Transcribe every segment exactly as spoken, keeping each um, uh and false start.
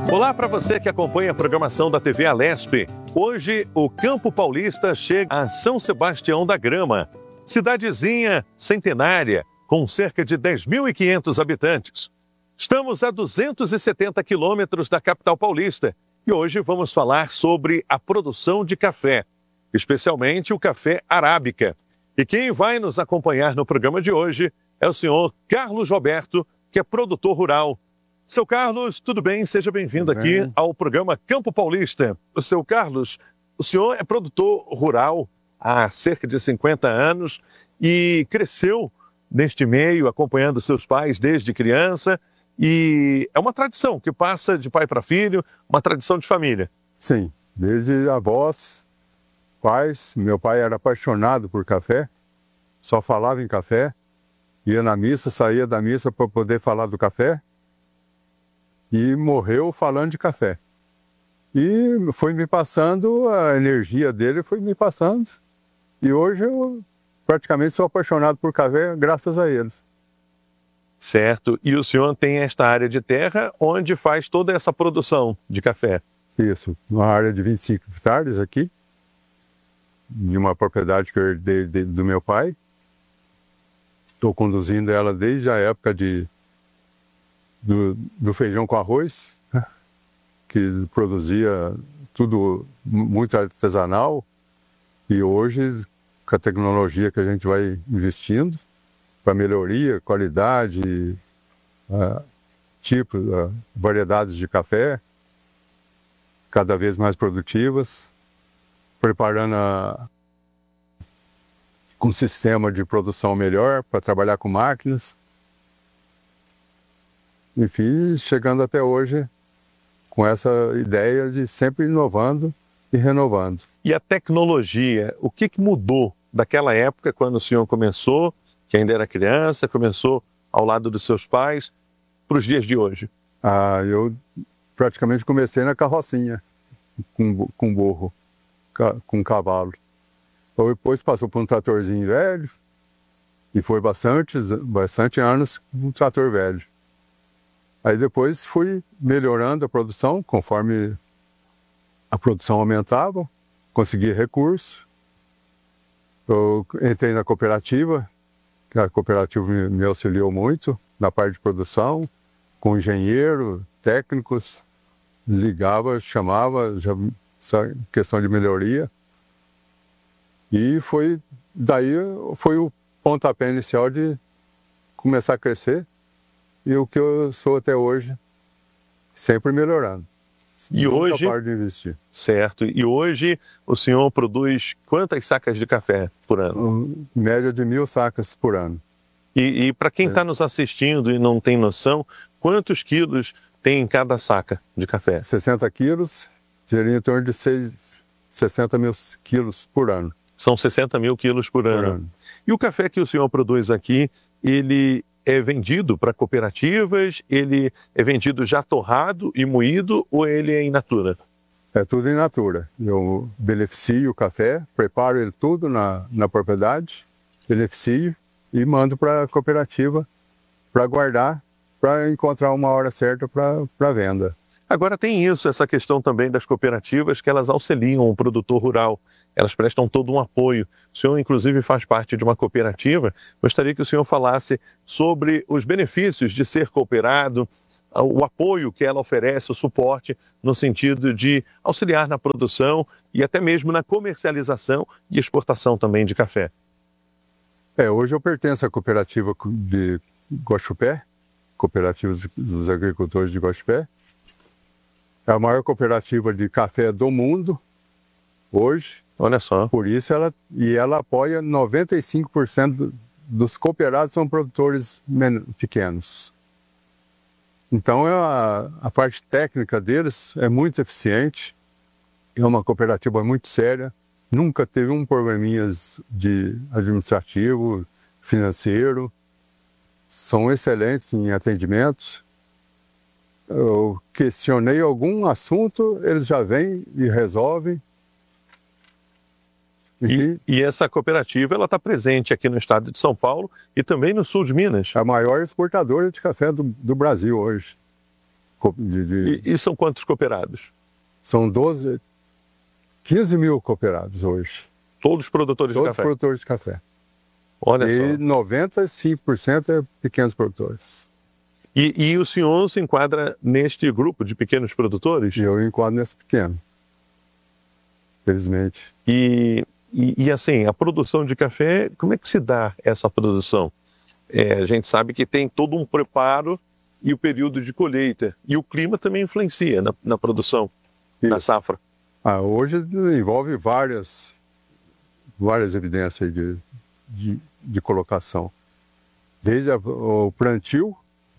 Olá para você que acompanha a programação da T V Alesp. Hoje, o Campo Paulista chega a São Sebastião da Grama, cidadezinha centenária, com cerca de dez mil e quinhentos habitantes. Estamos a duzentos e setenta quilômetros da capital paulista e hoje vamos falar sobre a produção de café, especialmente o café arábica. E quem vai nos acompanhar no programa de hoje é o senhor Carlos Roberto, que é produtor rural. Seu Carlos, tudo bem? Seja bem-vindo aqui ao programa Campo Paulista. O seu Carlos, o senhor é produtor rural há cerca de cinquenta anos e cresceu neste meio, acompanhando seus pais desde criança. E é uma tradição que passa de pai para filho, uma tradição de família. Sim, desde avós, pais. Meu pai era apaixonado por café, só falava em café, ia na missa, saía da missa para poder falar do café. E morreu falando de café. E foi me passando, a energia dele foi me passando. E hoje eu praticamente sou apaixonado por café graças a eles. Certo. E o senhor tem esta área de terra onde faz toda essa produção de café? Isso. Uma área de vinte e cinco hectares aqui. De uma propriedade que eu herdei de, do meu pai. Estou conduzindo ela desde a época de... Do, do feijão com arroz, que produzia tudo muito artesanal, e hoje, com a tecnologia que a gente vai investindo, para melhoria, qualidade, uh, tipo, uh, variedades de café, cada vez mais produtivas, preparando a, um sistema de produção melhor para trabalhar com máquinas. Enfim, chegando até hoje com essa ideia de sempre inovando e renovando. E a tecnologia, o que, que mudou daquela época quando o senhor começou, que ainda era criança, começou ao lado dos seus pais, para os dias de hoje? Ah, eu praticamente comecei na carrocinha, com, com burro, com cavalo. Depois passou por um tratorzinho velho, e foi bastante, bastante anos com um trator velho. Aí depois fui melhorando a produção, conforme a produção aumentava, consegui recursos. Eu entrei na cooperativa, que a cooperativa me, me auxiliou muito na parte de produção, com engenheiro, técnicos, ligava, chamava, já, essa questão de melhoria. E foi, daí foi o pontapé inicial de começar a crescer. E o que eu sou até hoje, sempre melhorando. E hoje, de investir. Certo. E hoje o senhor produz quantas sacas de café por ano? Um, média de mil sacas por ano. E, e para quem está é. nos assistindo e não tem noção, quantos quilos tem em cada saca de café? sessenta quilos, seria em torno de seis, sessenta mil quilos por ano. São sessenta mil quilos por, por ano. ano. E o café que o senhor produz aqui, ele é vendido para cooperativas? Ele é vendido já torrado e moído ou ele é in natura? É tudo in natura. Eu beneficio o café, preparo ele tudo na, na propriedade, beneficio e mando para a cooperativa para guardar, para encontrar uma hora certa para venda. Agora tem isso, essa questão também das cooperativas, que elas auxiliam o produtor rural, elas prestam todo um apoio. O senhor, inclusive, faz parte de uma cooperativa. Gostaria que o senhor falasse sobre os benefícios de ser cooperado, o apoio que ela oferece, o suporte, no sentido de auxiliar na produção e até mesmo na comercialização e exportação também de café. É, hoje eu pertenço à cooperativa de Guaxupé, Cooperativa dos Agricultores de Guaxupé. É a maior cooperativa de café do mundo, hoje. Olha só. Por isso, ela, e ela apoia noventa e cinco por cento dos cooperados são produtores pequenos. Então, a, a parte técnica deles é muito eficiente, é uma cooperativa muito séria, nunca teve um probleminhas de administrativo, financeiro, são excelentes em atendimentos. Eu questionei algum assunto, eles já vêm e resolvem. E, e essa cooperativa ela está presente aqui no estado de São Paulo e também no sul de Minas. A maior exportadora de café do, do Brasil hoje. de, de... E, e são quantos cooperados? São doze, quinze mil cooperados hoje. Todos produtores Todos de café? Todos produtores de café. Olha e só. noventa e cinco por cento é pequenos produtores. E, e o senhor se enquadra neste grupo de pequenos produtores? E eu enquadro nesse pequeno, felizmente. E, e, e assim, a produção de café, como é que se dá essa produção? É, a gente sabe que tem todo um preparo e o período de colheita. E o clima também influencia na, na produção, Isso. na safra. Ah, hoje envolve várias, várias evidências de, de, de colocação. Desde a, o plantio,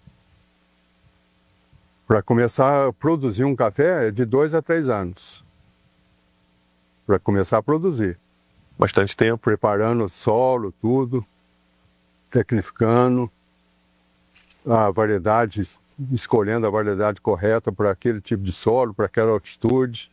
para começar a produzir um café é de dois a três anos. Para começar a produzir. Bastante tempo. Preparando o solo, tudo, tecnificando a variedade, escolhendo a variedade correta para aquele tipo de solo, para aquela altitude.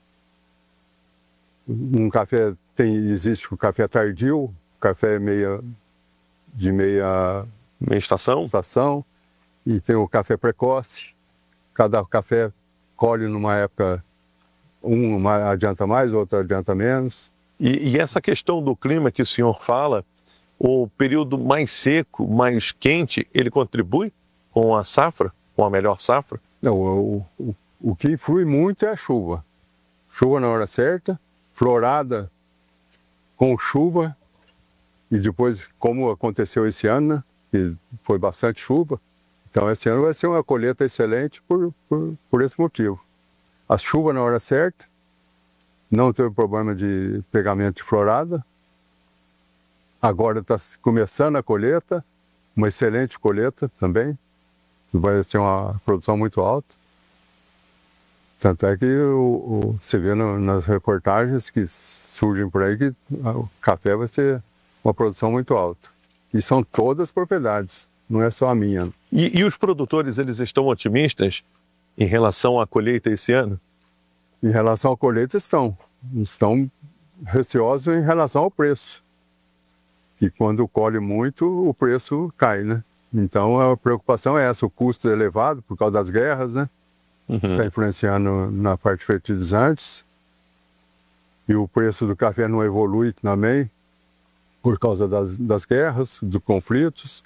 Um café tem, existe o café tardio, café meia, de meia, meia estação. estação, e tem o café precoce. Cada café colhe numa época, um adianta mais, outro adianta menos. E, e essa questão do clima que o senhor fala, o período mais seco, mais quente, ele contribui com a safra, com a melhor safra? Não, o, o, o que influi muito é a chuva. Chuva na hora certa, florada com chuva, e depois, como aconteceu esse ano, né, que foi bastante chuva, então esse ano vai ser uma colheita excelente por, por, por esse motivo. A chuva na hora certa, não teve problema de pegamento de florada, agora está começando a colheita, uma excelente colheita também, vai ser uma produção muito alta. Tanto é que o, o, você vê no, nas reportagens que surgem por aí que o café vai ser uma produção muito alta. E são todas propriedades, não é só a minha. E, e os produtores, eles estão otimistas em relação à colheita esse ano? Em relação à colheita estão. Estão receosos em relação ao preço. E quando colhe muito, o preço cai, né? Então a preocupação é essa, o custo é elevado por causa das guerras, né? Uhum. Está influenciando na parte de fertilizantes. E o preço do café não evolui também por causa das, das guerras, dos conflitos.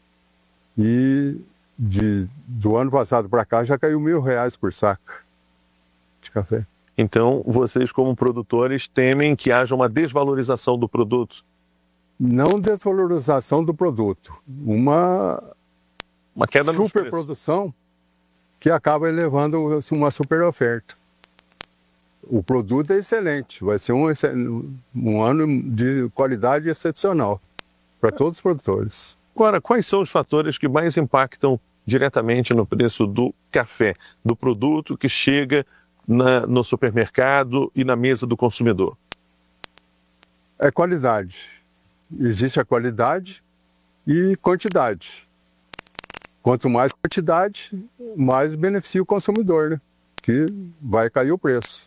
E de, do ano passado para cá já caiu mil reais por saca de café. Então vocês como produtores temem que haja uma desvalorização do produto? Não desvalorização do produto, uma, uma queda no superprodução que acaba elevando uma super oferta. O produto é excelente, vai ser um, um ano de qualidade excepcional para todos os produtores. Agora, quais são os fatores que mais impactam diretamente no preço do café, do produto que chega na, no supermercado e na mesa do consumidor? É qualidade. Existe a qualidade e quantidade. Quanto mais quantidade, mais beneficia o consumidor, né? Que vai cair o preço.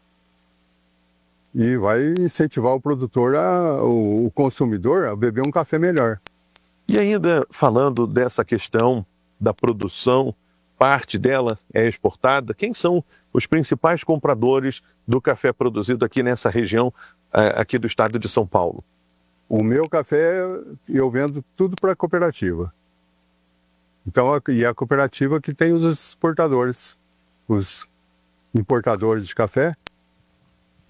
E vai incentivar o produtor, a, o, o consumidor, a beber um café melhor. E ainda falando dessa questão da produção, parte dela é exportada. Quem são os principais compradores do café produzido aqui nessa região, aqui do estado de São Paulo? O meu café, eu vendo tudo para a cooperativa. Então, e a cooperativa que tem os exportadores, os importadores de café,